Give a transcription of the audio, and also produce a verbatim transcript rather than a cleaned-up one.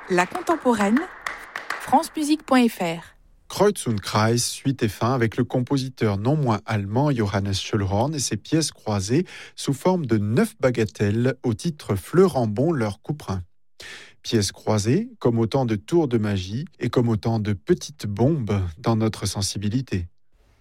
La contemporaine, francemusique point f r. Kreuz und Kreis suit et fin avec le compositeur non moins allemand Johannes Schöllhorn et ses pièces croisées sous forme de neuf bagatelles au titre Fleurambon leur couperin. Pièces croisées comme autant de tours de magie et comme autant de petites bombes dans notre sensibilité.